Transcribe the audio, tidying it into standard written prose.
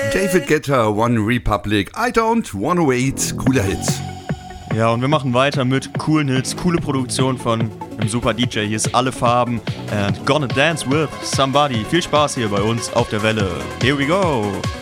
David Guetta, One Republic, I Don't Wanna Wait, cooler Hit. Ja, und wir machen weiter mit coolen Hits, coole Produktion von einem super DJ. Hier ist Alle Farben and Gonna Dance With Somebody. Viel Spaß hier bei uns auf der Welle. Here we go!